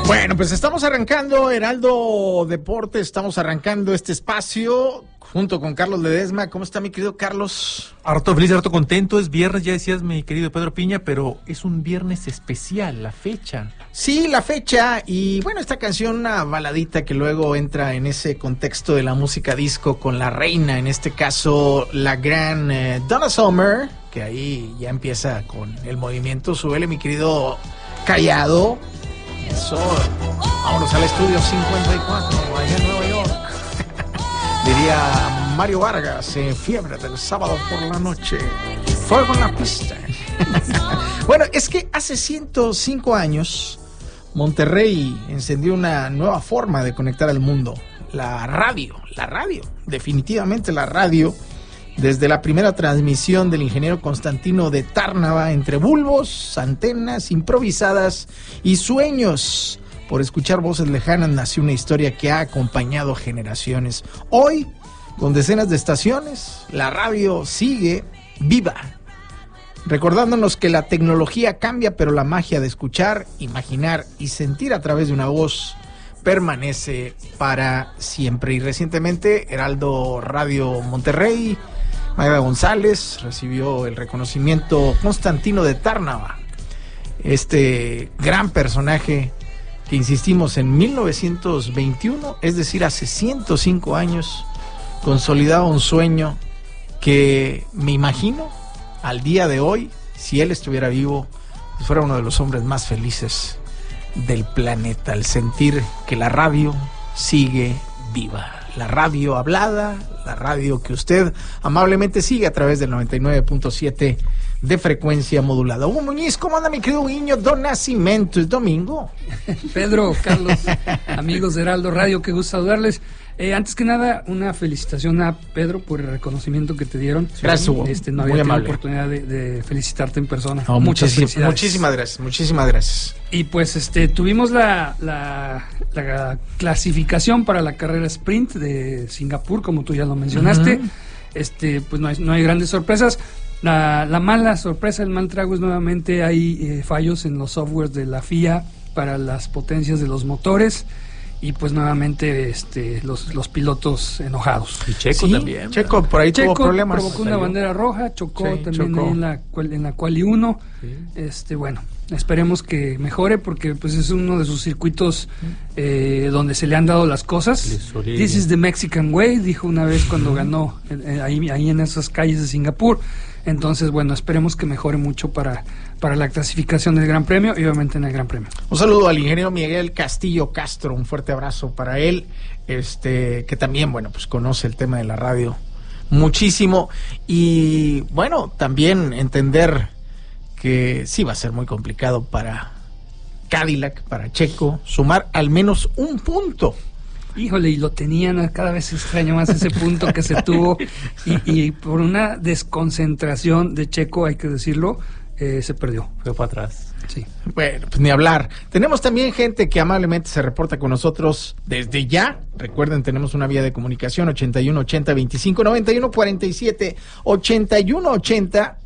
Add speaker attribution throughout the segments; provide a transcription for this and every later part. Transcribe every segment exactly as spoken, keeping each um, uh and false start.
Speaker 1: Bueno, pues estamos arrancando Heraldo Deportes, estamos arrancando este espacio junto con Carlos Ledesma. ¿Cómo está mi querido Carlos?
Speaker 2: Harto feliz, harto contento, es viernes, ya decías mi querido Pedro Piña, pero es un viernes especial, la fecha.
Speaker 1: Sí, la fecha, y bueno, esta canción, una baladita que luego entra en ese contexto de la música disco con la reina, en este caso la gran eh, Donna Summer, que ahí ya empieza con el movimiento. Súbele mi querido Callado. Eso, vámonos al estudio cincuenta y cuatro, allá en Nueva York. Diría Mario Vargas, en Fiebre del Sábado por la Noche. Fuego en la pista. Bueno, es que hace ciento cinco años, Monterrey encendió una nueva forma de conectar al mundo. La radio, la radio, definitivamente la radio. Desde la primera transmisión del ingeniero Constantino de Tárnava, entre bulbos, antenas improvisadas y sueños por escuchar voces lejanas, nació una historia que ha acompañado generaciones. Hoy, con decenas de estaciones, la radio sigue viva, recordándonos que la tecnología cambia, pero la magia de escuchar, imaginar y sentir a través de una voz permanece para siempre. Y recientemente, Heraldo Radio Monterrey, Magda González recibió el reconocimiento Constantino de Tárnava, este gran personaje que, insistimos, en mil novecientos veintiuno, es decir, hace ciento cinco años, consolidaba un sueño que me imagino al día de hoy, si él estuviera vivo, fuera uno de los hombres más felices del planeta, al sentir que la radio sigue viva. La radio hablada, la radio que usted amablemente sigue a través del noventa y nueve punto siete de frecuencia modulada. Hugo Muñiz, ¿cómo anda mi querido niño Don Nacimiento? Es domingo.
Speaker 3: Pedro, Carlos, amigos de Heraldo Radio, qué gusto saludarles. Eh, antes que nada, una felicitación a Pedro por el reconocimiento que te dieron.
Speaker 1: Gracias, Hugo.
Speaker 3: Este, no había tenido oportunidad de, de felicitarte en persona.
Speaker 1: No,
Speaker 3: Muchas
Speaker 1: muchísimas,
Speaker 3: felicidades.
Speaker 1: muchísimas gracias, muchísimas gracias.
Speaker 3: Y pues este tuvimos la, la, la clasificación para la carrera sprint de Singapur, como tú ya lo mencionaste. Uh-huh. Este, pues no hay, no hay grandes sorpresas. La, la mala sorpresa, el mal trago es nuevamente hay eh, fallos en los softwares de la F I A para las potencias de los motores. Y pues nuevamente este los los pilotos enojados.
Speaker 2: Y Checo
Speaker 1: sí,
Speaker 2: también.
Speaker 1: Checo por ahí
Speaker 3: Checo
Speaker 1: tuvo problemas.
Speaker 3: provocó una bandera roja, chocó
Speaker 1: sí,
Speaker 3: también
Speaker 1: chocó.
Speaker 3: Ahí en la en la Quali uno.
Speaker 2: Sí.
Speaker 3: Este bueno, esperemos que mejore porque pues es uno de sus circuitos eh, donde se le han dado las cosas. This is the Mexican way, dijo una vez cuando ganó eh, ahí ahí en esas calles de Singapur. Entonces, bueno, esperemos que mejore mucho para, para la clasificación del Gran Premio y obviamente en el Gran Premio.
Speaker 1: Un saludo al ingeniero Miguel Castillo Castro, un fuerte abrazo para él, este que también, bueno, pues conoce el tema de la radio muchísimo. Y bueno, también entender que sí va a ser muy complicado para Cadillac, para Checo, sumar al menos un punto.
Speaker 3: Híjole, y lo tenían, cada vez extraño más ese punto que se tuvo y, y por una desconcentración de Checo, hay que decirlo, eh, se perdió.
Speaker 2: Fue para atrás.
Speaker 3: Sí.
Speaker 1: Bueno, pues ni hablar. Tenemos también gente que amablemente se reporta con nosotros desde ya. Recuerden, tenemos una vía de comunicación ochenta y uno ochenta veinticinco noventa y uno cuarenta y siete, ochenta y uno ochenta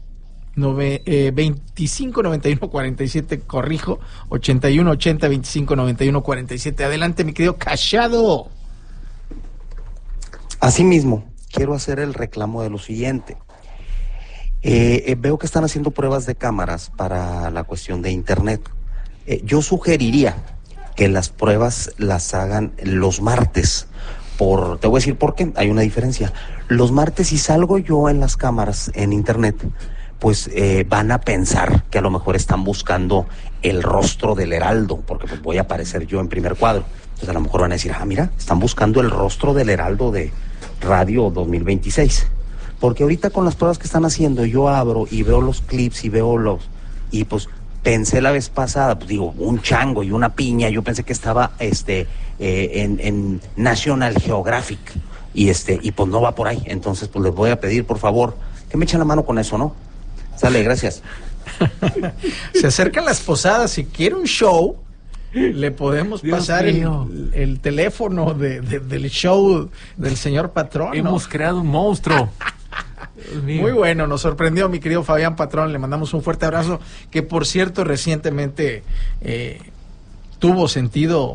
Speaker 1: veinticinco noventa y uno cuarenta y siete, corrijo, ochenta y uno ochenta veinticinco noventa y uno cuarenta y siete. Adelante, mi querido Callado.
Speaker 4: Asimismo, quiero hacer el reclamo de lo siguiente. Eh, eh, veo que están haciendo pruebas de cámaras para la cuestión de internet. Eh, yo sugeriría que las pruebas las hagan los martes. Por, te voy a decir por qué, hay una diferencia. Los martes, si salgo yo en las cámaras en internet, pues eh, van a pensar que a lo mejor están buscando el rostro del Heraldo, porque pues voy a aparecer yo en primer cuadro. Entonces a lo mejor van a decir, ah, mira, están buscando el rostro del Heraldo de Radio dos mil veintiséis. Porque ahorita con las pruebas que están haciendo, yo abro y veo los clips y veo los... Y pues pensé la vez pasada, pues digo, un chango y una piña, yo pensé que estaba este eh, en, en National Geographic. Y este y pues no va por ahí. Entonces pues les voy a pedir, por favor, que me echen la mano con eso, ¿no? Sale, gracias.
Speaker 1: Se acercan las posadas. Si quiere un show, le podemos
Speaker 2: Dios
Speaker 1: pasar el, el teléfono de, de, del show del señor Patrón.
Speaker 2: Hemos creado un monstruo.
Speaker 1: Muy bueno, nos sorprendió mi querido Fabián Patrón. Le mandamos un fuerte abrazo. Que por cierto, recientemente eh, tuvo sentido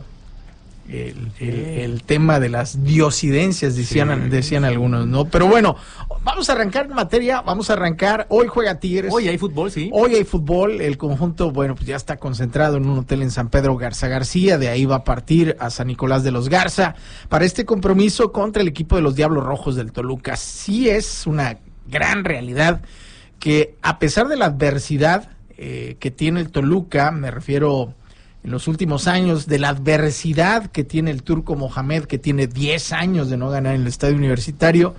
Speaker 1: el, el, el tema de las diosidencias, decían, sí. decían algunos, ¿no? Pero bueno, vamos a arrancar en materia, vamos a arrancar, hoy juega Tigres.
Speaker 2: Hoy hay fútbol, sí.
Speaker 1: Hoy hay fútbol, el conjunto, bueno, pues ya está concentrado en un hotel en San Pedro Garza García, de ahí va a partir a San Nicolás de los Garza, para este compromiso contra el equipo de los Diablos Rojos del Toluca. Sí es una gran realidad que a pesar de la adversidad eh, que tiene el Toluca, me refiero en los últimos años, de la adversidad que tiene el Turco Mohamed, que tiene diez años de no ganar en el estadio universitario,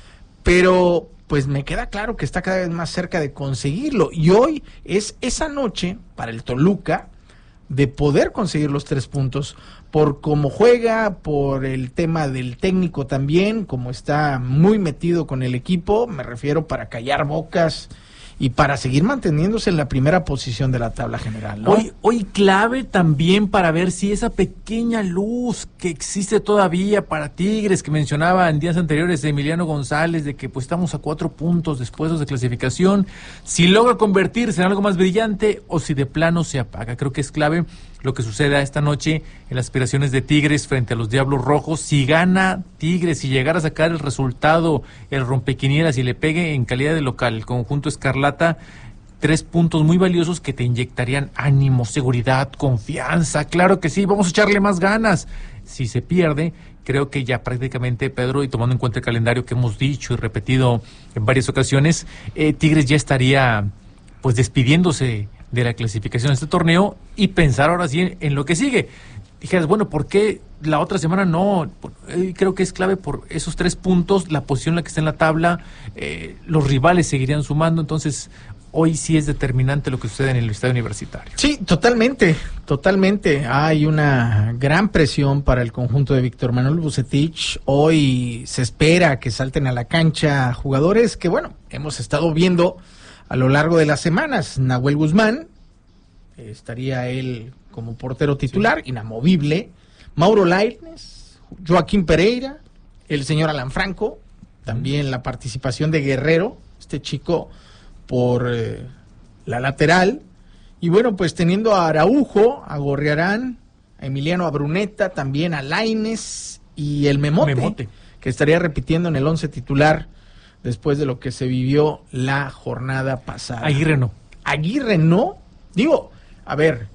Speaker 1: pero pues me queda claro que está cada vez más cerca de conseguirlo, y hoy es esa noche para el Toluca de poder conseguir los tres puntos, por cómo juega, por el tema del técnico también, como está muy metido con el equipo, me refiero para callar bocas y para seguir manteniéndose en la primera posición de la tabla general, ¿no?
Speaker 2: Hoy, hoy clave también para ver si esa pequeña luz que existe todavía para Tigres, que mencionaba en días anteriores Emiliano González, de que pues estamos a cuatro puntos después de clasificación, si logra convertirse en algo más brillante o si de plano se apaga. Creo que es clave lo que suceda esta noche en las aspiraciones de Tigres frente a los Diablos Rojos. Si gana Tigres, si llegara a sacar el resultado, el rompequinielas y le pegue en calidad de local el conjunto escarlata, tres puntos muy valiosos que te inyectarían ánimo, seguridad, confianza. Claro que sí, vamos a echarle más ganas. Si se pierde, creo que ya prácticamente, Pedro, y tomando en cuenta el calendario que hemos dicho y repetido en varias ocasiones, eh, Tigres ya estaría pues despidiéndose de la clasificación de este torneo y pensar ahora sí en, en lo que sigue. Dijeras, bueno, ¿por qué la otra semana no? Eh, creo que es clave por esos tres puntos, la posición en la que está en la tabla, eh, los rivales seguirían sumando, entonces hoy sí es determinante lo que sucede en el estadio universitario.
Speaker 1: Sí, totalmente, totalmente. Hay una gran presión para el conjunto de Víctor Manuel Vucetich. Hoy se espera que salten a la cancha jugadores que, bueno, hemos estado viendo a lo largo de las semanas. Nahuel Guzmán, eh, estaría él como portero titular, sí, inamovible. Mauro Lainez, Joaquín Pereira, el señor Alan Franco, también la participación de Guerrero, este chico por eh, la lateral. Y bueno, pues teniendo a Araujo, a Gorriarán, a Emiliano Abruneta, también a Lainez y el Memote, Memote, que estaría repitiendo en el once titular después de lo que se vivió la jornada pasada.
Speaker 2: Aguirre no.
Speaker 1: Aguirre no. Digo, a ver,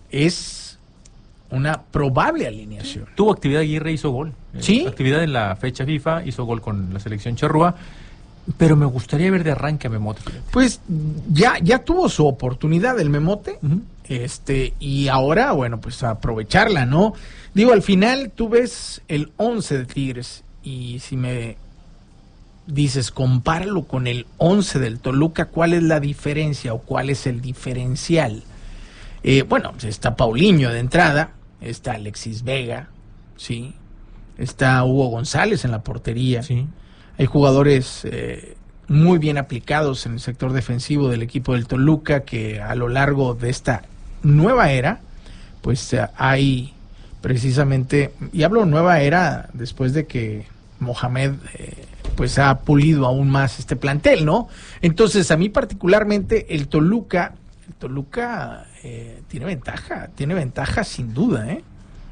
Speaker 1: es una probable alineación.
Speaker 2: Tuvo actividad Aguirre, hizo gol.
Speaker 1: ¿Sí?
Speaker 2: Eh, actividad en la fecha FIFA, hizo gol con la selección charrúa, pero me gustaría ver de arranque a Memote.
Speaker 1: Pues ya, ya tuvo su oportunidad el Memote, uh-huh. este, y ahora, bueno, pues a aprovecharla, ¿no? Digo, al final tú ves el once de Tigres, y si me dices, compáralo con el once del Toluca, ¿cuál es la diferencia o cuál es el diferencial? Eh, bueno, está Paulinho de entrada, está Alexis Vega, sí, está Hugo González en la portería,
Speaker 2: sí.
Speaker 1: Hay jugadores eh, muy bien aplicados en el sector defensivo del equipo del Toluca, que a lo largo de esta nueva era, pues eh, hay precisamente, y hablo nueva era después de que Mohamed eh, pues ha pulido aún más este plantel, ¿no? Entonces, a mí particularmente el Toluca, el Toluca eh, tiene ventaja, tiene ventaja sin duda, ¿eh?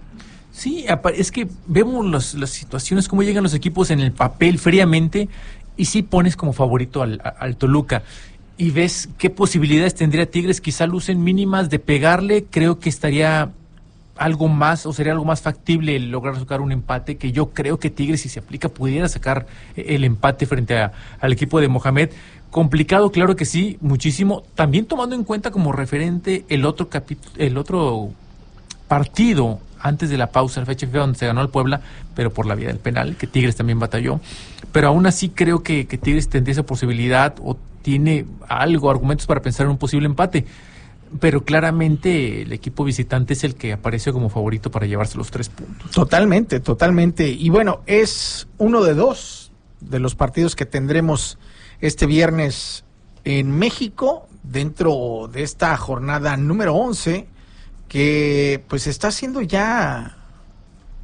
Speaker 2: Sí, es que vemos los, las situaciones, cómo llegan los equipos en el papel fríamente, y sí pones como favorito al, al Toluca, y ves qué posibilidades tendría Tigres, quizá lucen mínimas de pegarle. Creo que estaría algo más, o sería algo más factible lograr sacar un empate, que yo creo que Tigres, si se aplica, pudiera sacar el empate frente a, al equipo de Mohamed. Complicado, claro que sí, muchísimo, también tomando en cuenta como referente el otro capítulo, el otro partido antes de la pausa, la fecha FIFA, donde se ganó al Puebla, pero por la vía del penal, que Tigres también batalló. Pero aún así creo que, que Tigres tendría esa posibilidad, o tiene algo, argumentos para pensar en un posible empate. Pero claramente el equipo visitante es el que aparece como favorito para llevarse los tres puntos.
Speaker 1: Totalmente, totalmente. Y bueno, es uno de dos de los partidos que tendremos este viernes en México, dentro de esta jornada número once, que pues está siendo ya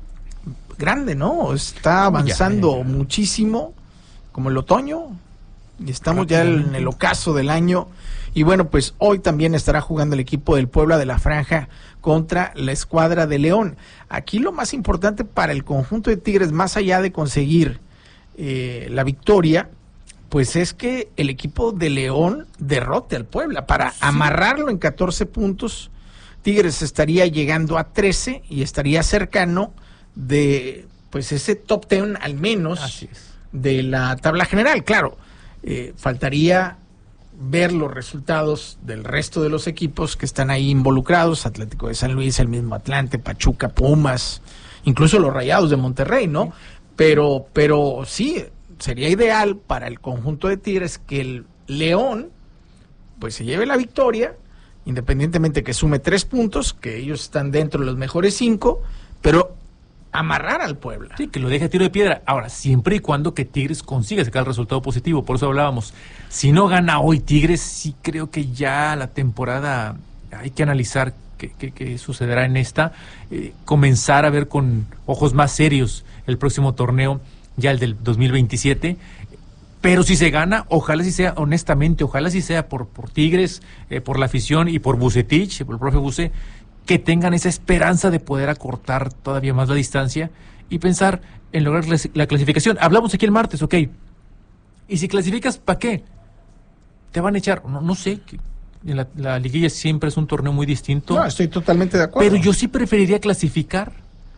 Speaker 1: grande, ¿no? Está avanzando ya, ya, ya. muchísimo, como el otoño, y estamos ya en el ocaso del año. Y bueno, pues hoy también estará jugando el equipo del Puebla de la Franja contra la escuadra de León. Aquí lo más importante para el conjunto de Tigres, más allá de conseguir eh, la victoria, pues es que el equipo de León derrote al Puebla para sí. amarrarlo en catorce puntos. Tigres estaría llegando a trece y estaría cercano de pues ese top diez al menos
Speaker 2: Así es.
Speaker 1: de la tabla general. Claro, eh, faltaría ver los resultados del resto de los equipos que están ahí involucrados, Atlético de San Luis, el mismo Atlante, Pachuca, Pumas, incluso los Rayados de Monterrey, ¿no? Sí. Pero, pero sí, sería ideal para el conjunto de Tigres que el León pues se lleve la victoria, independientemente que sume tres puntos, que ellos están dentro de los mejores cinco, pero amarrar al Puebla.
Speaker 2: Sí, que lo deje a tiro de piedra. Ahora, siempre y cuando que Tigres consiga sacar el resultado positivo, por eso hablábamos. Si no gana hoy Tigres, sí creo que ya la temporada hay que analizar qué, qué, qué sucederá en esta, eh, comenzar a ver con ojos más serios el próximo torneo, ya el del dos mil veintisiete. Pero si se gana, ojalá si sea, honestamente, ojalá si sea por, por Tigres, eh, por la afición y por Vucetich, por el profe Buce, que tengan esa esperanza de poder acortar todavía más la distancia y pensar en lograr la clasificación. Hablamos aquí el martes, ok. ¿Y si clasificas, para qué? ¿Te van a echar? No, no sé. La, la liguilla siempre es un torneo muy distinto.
Speaker 1: No, estoy totalmente de acuerdo.
Speaker 2: Pero yo sí preferiría clasificar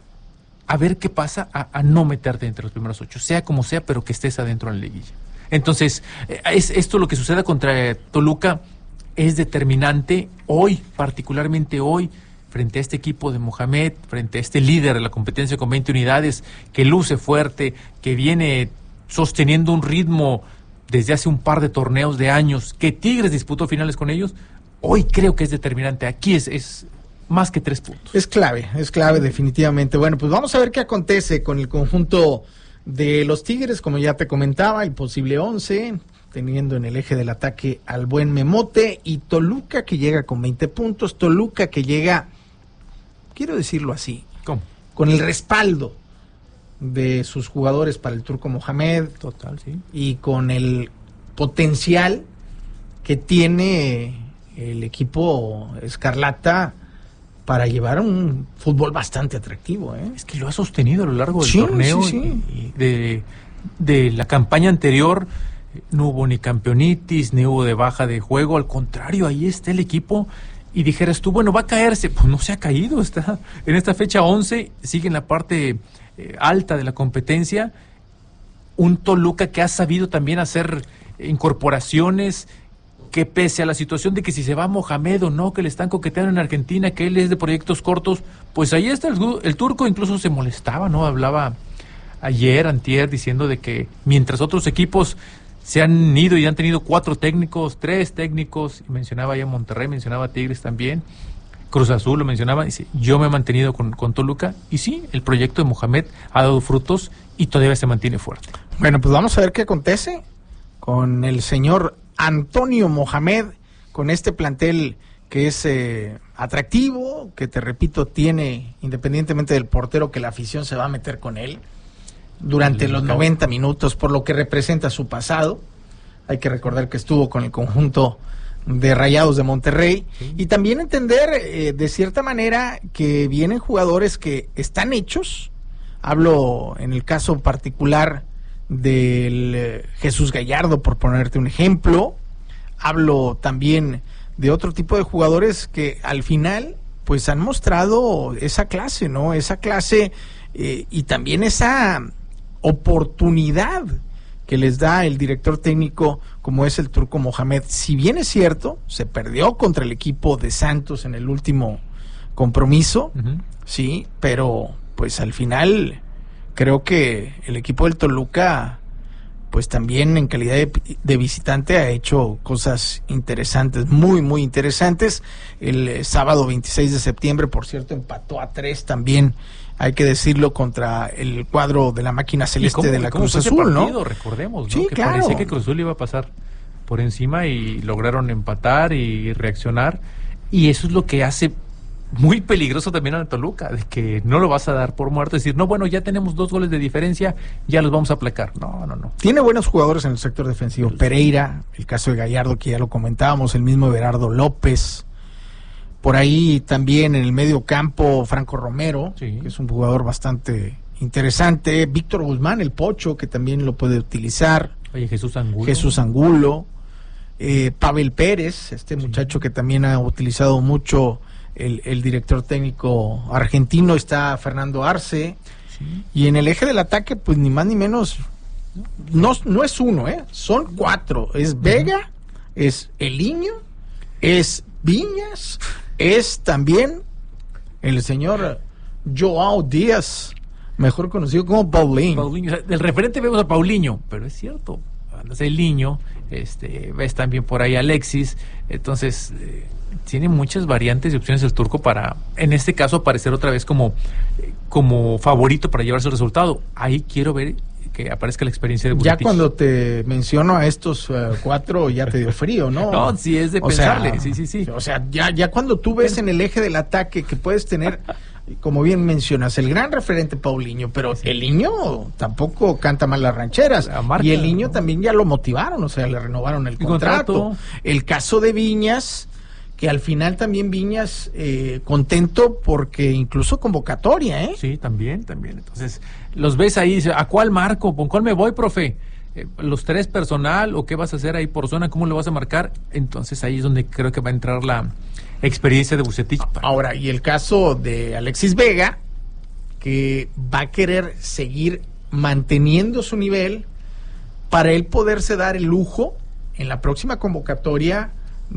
Speaker 2: a ver qué pasa, a, a no meterte entre los primeros ocho, sea como sea, pero que estés adentro en la liguilla. Entonces, es esto lo que suceda contra Toluca es determinante hoy, particularmente hoy, frente a este equipo de Mohamed, frente a este líder de la competencia con veinte unidades, que luce fuerte, que viene sosteniendo un ritmo desde hace un par de torneos de años, que Tigres disputó finales con ellos, hoy creo que es determinante. Aquí es, es más que tres puntos.
Speaker 1: Es clave, es clave definitivamente. Bueno, pues vamos a ver qué acontece con el conjunto de los Tigres, como ya te comentaba, el posible once, teniendo en el eje del ataque al buen Memote, y Toluca que llega con veinte puntos, Toluca que llega, quiero decirlo así,
Speaker 2: ¿cómo?
Speaker 1: Con el respaldo de sus jugadores para el Turco Mohamed,
Speaker 2: total, sí,
Speaker 1: y con el potencial que tiene el equipo Escarlata para llevar un fútbol bastante atractivo, ¿eh?
Speaker 2: Es que lo ha sostenido a lo largo del
Speaker 1: sí,
Speaker 2: torneo
Speaker 1: sí, sí.
Speaker 2: Y, y de, de la campaña anterior. No hubo ni campeonitis, ni hubo de baja de juego, al contrario, ahí está el equipo. Y dijeras tú, bueno, va a caerse. Pues no se ha caído, está en esta fecha once, sigue en la parte eh, alta de la competencia. Un Toluca que ha sabido también hacer incorporaciones, que pese a la situación de que si se va Mohamed o no, que le están coqueteando en Argentina, que él es de proyectos cortos, pues ahí está el, el turco, incluso se molestaba, ¿no? Hablaba ayer, antier, diciendo de que mientras otros equipos se han ido y han tenido cuatro técnicos, tres técnicos, y mencionaba ya Monterrey, mencionaba Tigres también, Cruz Azul lo mencionaba, dice, yo me he mantenido con, con Toluca, y sí, el proyecto de Mohamed ha dado frutos y todavía se mantiene fuerte.
Speaker 1: Bueno, pues vamos a ver qué acontece con el señor Antonio Mohamed, con este plantel que es eh, atractivo, que te repito, tiene, independientemente del portero, que la afición se va a meter con él durante los noventa minutos, por lo que representa su pasado. Hay que recordar que estuvo con el conjunto de Rayados de Monterrey, sí. Y también entender eh, de cierta manera que vienen jugadores que están hechos. Hablo en el caso particular del eh, Jesús Gallardo, por ponerte un ejemplo. Hablo también de otro tipo de jugadores que al final pues han mostrado esa clase, ¿no? Esa clase eh, y también esa oportunidad que les da el director técnico como es el Turco Mohamed. Si bien es cierto, se perdió contra el equipo de Santos en el último compromiso, uh-huh. Sí, pero pues al final creo que el equipo del Toluca pues también en calidad de, de visitante ha hecho cosas interesantes, muy muy interesantes. El eh, sábado veintiséis de septiembre, por cierto, empató a tres también, hay que decirlo, contra el cuadro de la máquina celeste cómo, de la Cruz Azul,
Speaker 2: partido,
Speaker 1: ¿no?
Speaker 2: Recordemos, ¿no?
Speaker 1: Sí,
Speaker 2: que
Speaker 1: claro.
Speaker 2: Parecía que Cruz Azul iba a pasar por encima y lograron empatar y reaccionar, y eso es lo que hace muy peligroso también al Toluca, de que no lo vas a dar por muerto, decir, no, bueno, ya tenemos dos goles de diferencia, ya los vamos a aplacar. No, no, no.
Speaker 1: Tiene buenos jugadores en el sector defensivo. Pereira, el caso de Gallardo, que ya lo comentábamos, el mismo Berardo López. Por ahí también en el medio campo, Franco Romero, sí, que es un jugador bastante interesante. Víctor Guzmán, el Pocho, que también lo puede utilizar.
Speaker 2: Oye, Jesús Angulo.
Speaker 1: Jesús Angulo. Eh, Pavel Pérez, este muchacho sí, que también ha utilizado mucho el, el director técnico argentino. Está Fernando Arce. Sí. Y en el eje del ataque, pues ni más ni menos, no, no es uno, ¿eh? Son cuatro. Es Vega, uh-huh, es Eliño, es Viñas, es también el señor Joao Díaz, mejor conocido como Paulinho.
Speaker 2: Paulinho, o sea, del referente vemos a Paulinho, pero es cierto, andas el niño, este, ves también por ahí a Alexis, entonces eh, tiene muchas variantes y opciones el turco para, en este caso, aparecer otra vez como, eh, como favorito para llevarse el resultado. Ahí quiero ver que aparezca la experiencia de Bucetich.
Speaker 1: Ya cuando te menciono a estos uh, cuatro ya te dio frío, ¿no?
Speaker 2: No, sí es de
Speaker 1: o
Speaker 2: pensarle,
Speaker 1: sea,
Speaker 2: sí, sí, sí.
Speaker 1: O sea, ya, ya cuando tú ves en el eje del ataque que puedes tener, como bien mencionas, el gran referente Paulinho, pero sí, el niño tampoco canta mal las rancheras. Marca, y el niño, ¿no?, también ya lo motivaron, o sea, le renovaron el contrato. contrato. El caso de Viñas, que al final también Viñas eh, contento porque incluso convocatoria, ¿eh?
Speaker 2: Sí, también, también. Entonces, los ves ahí, ¿a cuál marco? ¿Con cuál me voy, profe? Eh, ¿Los tres personal o qué vas a hacer ahí por zona? ¿Cómo lo vas a marcar? Entonces ahí es donde creo que va a entrar la experiencia de Bucetich.
Speaker 1: Ahora, y el caso de Alexis Vega, que va a querer seguir manteniendo su nivel para él poderse dar el lujo en la próxima convocatoria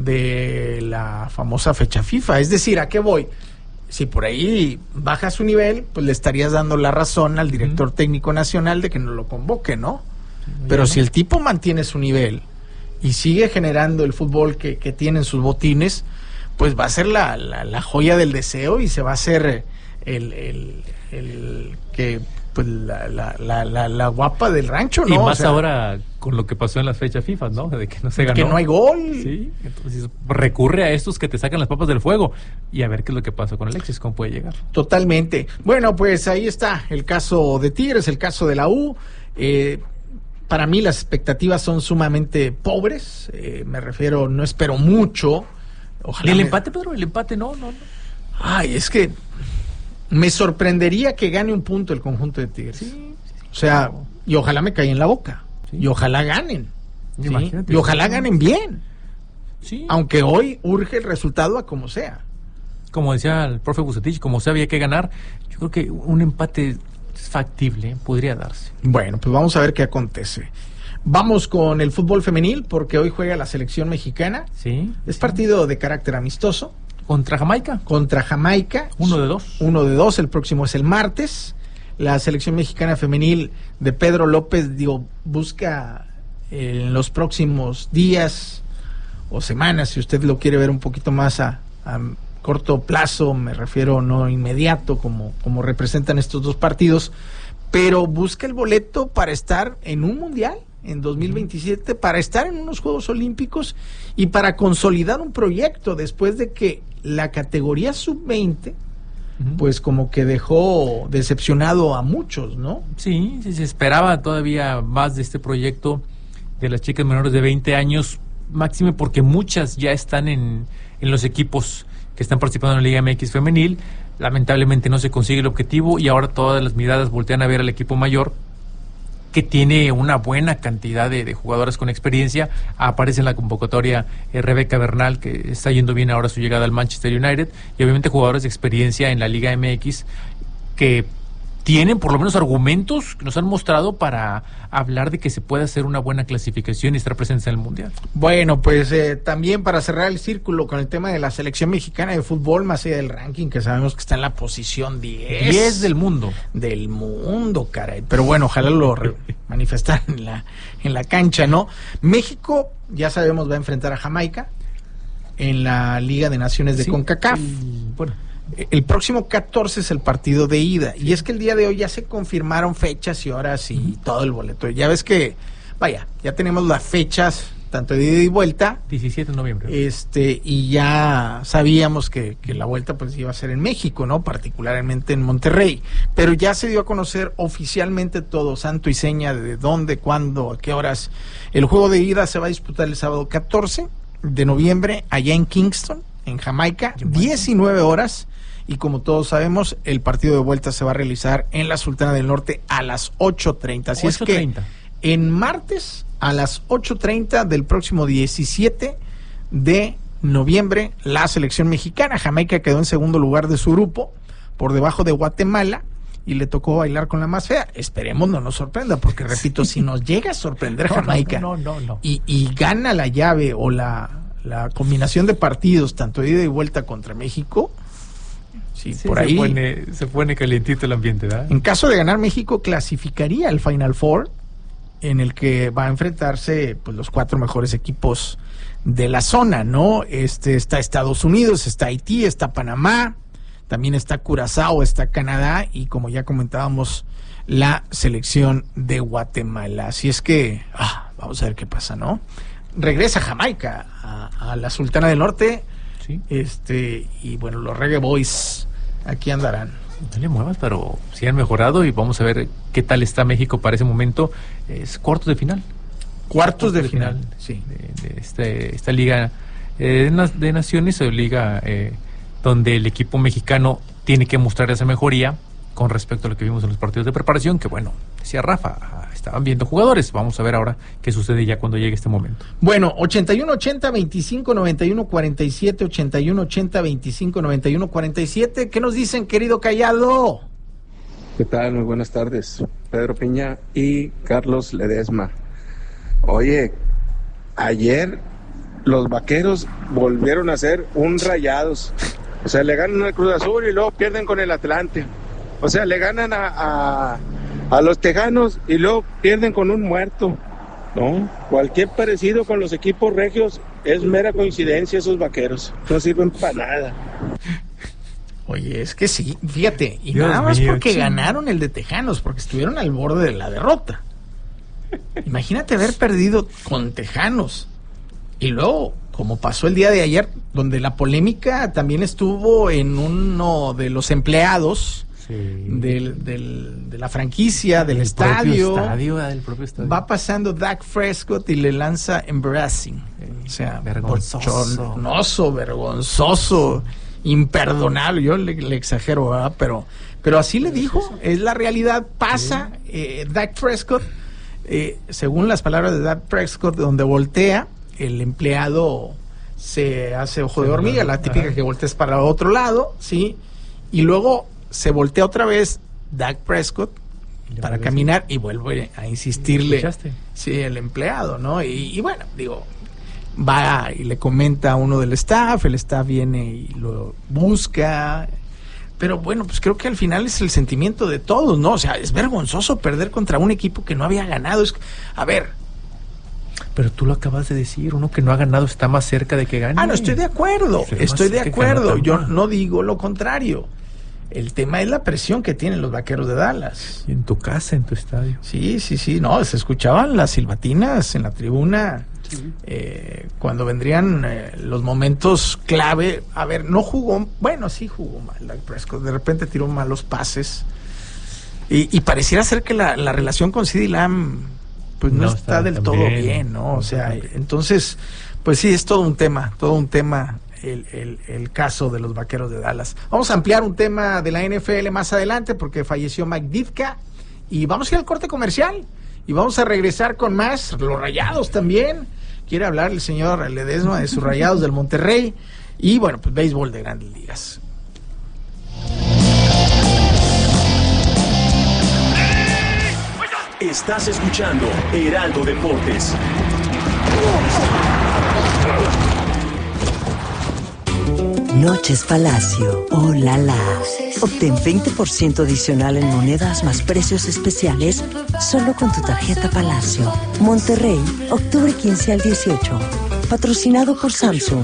Speaker 1: de la famosa fecha FIFA. Es decir, ¿a qué voy? Si por ahí baja su nivel, pues le estarías dando la razón al director uh-huh. técnico nacional de que no lo convoque, ¿no? Sí, pero si el tipo mantiene su nivel y sigue generando el fútbol que, que tiene en sus botines, pues va a ser la, la, la joya del deseo y se va a hacer el, el, el que pues la, la, la, la, la guapa del rancho, ¿no?
Speaker 2: Y más
Speaker 1: o sea,
Speaker 2: ahora con lo que pasó en las fechas FIFA, ¿no? De que no se ganó.
Speaker 1: Que no hay gol.
Speaker 2: Sí, entonces recurre a estos que te sacan las papas del fuego y a ver qué es lo que pasa con Alexis, cómo puede llegar.
Speaker 1: Totalmente. Bueno, pues ahí está el caso de Tigres, el caso de la U. Eh, para mí las expectativas son sumamente pobres. Eh, me refiero, no espero mucho.
Speaker 2: Ojalá ¿El me... empate, Pedro? ¿El empate? No, no, no.
Speaker 1: Ay, es que me sorprendería que gane un punto el conjunto de Tigres. Sí, o sea, no. y ojalá me caiga en la boca. Sí. Y ojalá ganen. ¿Sí? Y ojalá ganen bien. Sí. Aunque hoy urge el resultado a como sea.
Speaker 2: Como decía el profe Bucetich, como sea había que ganar, yo creo que un empate factible podría darse.
Speaker 1: Bueno, pues vamos a ver qué acontece. Vamos con el fútbol femenil, porque hoy juega la selección mexicana.
Speaker 2: Sí.
Speaker 1: Es
Speaker 2: sí.
Speaker 1: partido de carácter amistoso.
Speaker 2: ¿Contra Jamaica?
Speaker 1: Contra Jamaica.
Speaker 2: Uno de dos.
Speaker 1: Uno de dos, el próximo es el martes. La selección mexicana femenil de Pedro López, digo, busca en los próximos días o semanas, si usted lo quiere ver un poquito más a, a corto plazo, me refiero no inmediato como, como representan estos dos partidos, pero busca el boleto para estar en un mundial en dos mil veintisiete, para estar en unos Juegos Olímpicos y para consolidar un proyecto después de que la categoría sub veinte pues como que dejó decepcionado a muchos, ¿no?
Speaker 2: Sí, sí, se esperaba todavía más de este proyecto de las chicas menores de veinte años, máxime porque muchas ya están en, en los equipos que están participando en la Liga M X femenil. Lamentablemente no se consigue el objetivo y ahora todas las miradas voltean a ver al equipo mayor, que tiene una buena cantidad de, de jugadoras con experiencia. Aparece en la convocatoria eh, Rebeca Bernal, que está yendo bien ahora su llegada al Manchester United, y obviamente jugadores de experiencia en la Liga M X que tienen por lo menos argumentos que nos han mostrado para hablar de que se puede hacer una buena clasificación y estar presentes en el Mundial.
Speaker 1: Bueno, pues eh, también para cerrar el círculo con el tema de la selección mexicana de fútbol, más allá del ranking, que sabemos que está en la posición diez.
Speaker 2: diez del mundo.
Speaker 1: Del mundo, caray. Pero bueno, ojalá lo re- manifestar en la, en la cancha, ¿no? México, ya sabemos, va a enfrentar a Jamaica en la Liga de Naciones de sí, CONCACAF.
Speaker 2: El, bueno.
Speaker 1: El próximo catorce es el partido de ida. Sí. Y es que el día de hoy ya se confirmaron fechas y horas y uh-huh. todo el boleto. Ya ves que, vaya, ya tenemos las fechas tanto de ida y vuelta.
Speaker 2: diecisiete de noviembre.
Speaker 1: Este, y ya sabíamos que, que la vuelta pues iba a ser en México, ¿no? Particularmente en Monterrey. Pero ya se dio a conocer oficialmente todo, santo y seña, de dónde, cuándo, a qué horas. El juego de ida se va a disputar el sábado catorce de noviembre, allá en Kingston, en Jamaica, diecinueve horas. Y como todos sabemos, el partido de vuelta se va a realizar en la Sultana del Norte a las ocho treinta. Así es que en martes a las ocho treinta del próximo diecisiete de noviembre, la selección mexicana. Jamaica quedó en segundo lugar de su grupo, por debajo de Guatemala, y le tocó bailar con la más fea. Esperemos no nos sorprenda, porque repito, sí. si nos llega a sorprender Jamaica
Speaker 2: no, no, no, no.
Speaker 1: Y, y gana la llave o la, la combinación de partidos, tanto de ida y vuelta contra México, sí,
Speaker 2: sí,
Speaker 1: por
Speaker 2: se
Speaker 1: ahí
Speaker 2: pone, se pone calientito el ambiente, ¿verdad?
Speaker 1: En caso de ganar, México clasificaría al Final Four, en el que va a enfrentarse pues los cuatro mejores equipos de la zona, ¿no? Este está Estados Unidos, está Haití, está Panamá, también está Curazao, está Canadá y, como ya comentábamos, la selección de Guatemala. Así es que ah, vamos a ver qué pasa, ¿no? Regresa Jamaica a, a la Sultana del Norte, sí. Este y bueno, los Reggae Boys aquí andarán.
Speaker 2: No le muevas, pero sí han mejorado y vamos a ver qué tal está México para ese momento. Es cuartos de final.
Speaker 1: Cuartos, cuartos de, de final, final,
Speaker 2: sí. De, de este, esta liga eh, de naciones o liga eh, donde el equipo mexicano tiene que mostrar esa mejoría con respecto a lo que vimos en los partidos de preparación, que bueno, decía Rafa, estaban viendo jugadores. Vamos a ver ahora qué sucede ya cuando llegue este momento.
Speaker 1: Bueno, ochenta y uno ochenta, veinticinco noventa y uno cuarenta y siete, ochenta y uno ochenta, veinticinco noventa y uno cuarenta y siete. ¿Qué nos dicen, querido Callado?
Speaker 5: ¿Qué tal? Muy buenas tardes. Pedro Piña y Carlos Ledesma. Oye, ayer los Vaqueros volvieron a ser un Rayados. O sea, le ganan al Cruz Azul y luego pierden con el Atlante. O sea, le ganan a, a, a los Tejanos y luego pierden con un muerto, ¿no? Cualquier parecido con los equipos regios es mera coincidencia. Esos Vaqueros no sirven para nada.
Speaker 1: Oye, es que sí, fíjate, y
Speaker 2: Dios
Speaker 1: nada más
Speaker 2: mío,
Speaker 1: porque
Speaker 2: sí.
Speaker 1: ganaron el de Tejanos, porque estuvieron al borde de la derrota. Imagínate haber perdido con Tejanos y luego, como pasó el día de ayer, donde la polémica también estuvo en uno de los empleados sí. del, del, de la franquicia, del, del estadio.
Speaker 2: Propio estadio, del propio estadio.
Speaker 1: Va pasando Dak Prescott y le lanza embarrassing, o sea,
Speaker 2: vergonzoso,
Speaker 1: bochornoso, vergonzoso, imperdonable. Yo le, le exagero, ¿verdad? Pero, pero así le dijo, es la realidad. Pasa sí. eh, Dak Prescott, eh, según las palabras de Dak Prescott, donde voltea, el empleado se hace ojo de hormiga, la típica que volteas para el otro lado, ¿sí? Y luego se voltea otra vez Dak Prescott para caminar y vuelve a insistirle, sí, el empleado, ¿no? Y, y bueno, digo, va y le comenta a uno del staff, el staff viene y lo busca, pero bueno, pues creo que al final es el sentimiento de todos, ¿no? O sea, es vergonzoso perder contra un equipo que no había ganado. Es, a ver,
Speaker 2: pero tú lo acabas de decir, uno que no ha ganado está más cerca de que gane.
Speaker 1: Ah, no, estoy de acuerdo, estoy de acuerdo, yo no digo lo contrario. El tema es la presión que tienen los Vaqueros de Dallas.
Speaker 2: En tu casa, en tu estadio.
Speaker 1: Sí, sí, sí, no, se escuchaban las silbatinas en la tribuna sí. eh, cuando vendrían eh, los momentos clave. A ver, no jugó, bueno, sí jugó mal Dak Prescott, de repente tiró malos pases y, y pareciera ser que la, la relación con CeeDee Lamb pues no, no está, está del todo bien, bien, ¿no? O sea, entonces, pues sí, es todo un tema, todo un tema el, el, el caso de los Vaqueros de Dallas. Vamos a ampliar un tema de la N F L más adelante porque falleció Mike Ditka y vamos a ir al corte comercial y vamos a regresar con más. Los Rayados también. Quiere hablar el señor Ledesma de sus Rayados del Monterrey y bueno, pues béisbol de Grandes Ligas.
Speaker 6: Estás escuchando Heraldo Deportes.
Speaker 7: Noches Palacio. ¡Oh, la, la! Obtén veinte por ciento adicional en monedas más precios especiales solo con tu tarjeta Palacio. Monterrey, octubre quince al dieciocho. Patrocinado por Samsung.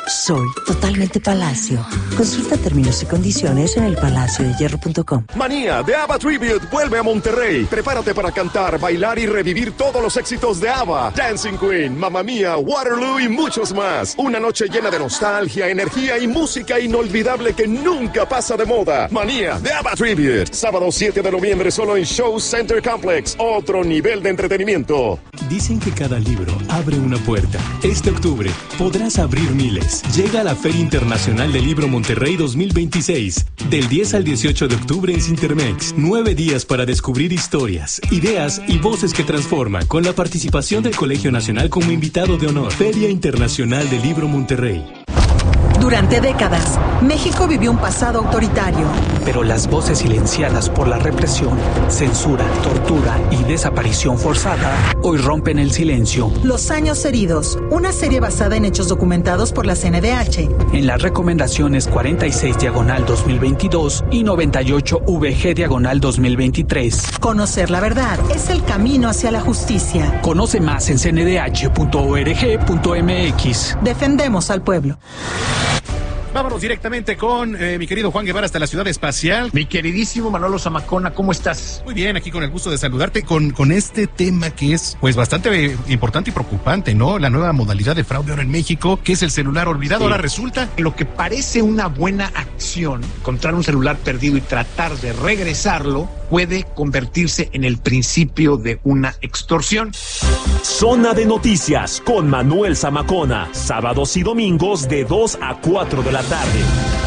Speaker 7: Soy totalmente Palacio. Consulta términos y condiciones en el palacio de hierro punto com.
Speaker 8: Manía de ABBA Tribute vuelve a Monterrey. Prepárate para cantar, bailar y revivir todos los éxitos de ABBA. Dancing Queen, Mamma Mía, Waterloo y muchos más. Una noche llena de nostalgia, energía y música inolvidable que nunca pasa de moda. Manía de ABBA Tribute. Sábado siete de noviembre solo en Show Center Complex. Otro nivel de entretenimiento.
Speaker 9: Dicen que cada libro abre una puerta. Este octubre podrás abrir miles. Llega a la Feria Internacional del Libro Monterrey dos mil veintiséis. Del diez al dieciocho de octubre en Cintermex. Nueve días para descubrir historias, ideas y voces que transforman, con la participación del Colegio Nacional como invitado de honor. Feria Internacional del Libro Monterrey.
Speaker 10: Durante décadas, México vivió un pasado autoritario.
Speaker 11: Pero las voces silenciadas por la represión, censura, tortura y desaparición forzada hoy rompen el silencio.
Speaker 10: Los años heridos, una serie basada en hechos documentados por la C N D H.
Speaker 11: En las recomendaciones cuarenta y seis diagonal dos mil veintidós y noventa y ocho V G diagonal dos mil veintitrés.
Speaker 10: Conocer la verdad es el camino hacia la justicia.
Speaker 11: Conoce más en c n d h punto org punto m x.
Speaker 10: Defendemos al pueblo.
Speaker 12: Vámonos directamente con eh, mi querido Juan Guevara hasta la ciudad espacial.
Speaker 13: Mi queridísimo Manolo Zamacona, ¿cómo estás?
Speaker 12: Muy bien, aquí con el gusto de saludarte con, con este tema que es pues bastante importante y preocupante, ¿no? La nueva modalidad de fraude ahora en México, que es el celular olvidado. Sí. Ahora resulta...
Speaker 13: Lo que parece una buena acción, encontrar un celular perdido y tratar de regresarlo, puede convertirse en el principio de una extorsión.
Speaker 6: Zona de Noticias con Manuel Zamacona, sábados y domingos de dos a cuatro de la tarde.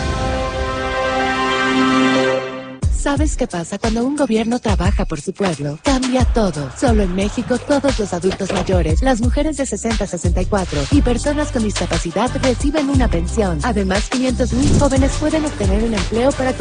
Speaker 14: ¿Sabes qué pasa cuando un gobierno trabaja por su pueblo? Cambia todo. Solo en México, todos los adultos mayores, las mujeres de sesenta a sesenta y cuatro y personas con discapacidad reciben una pensión. Además, quinientos mil jóvenes pueden obtener un empleo para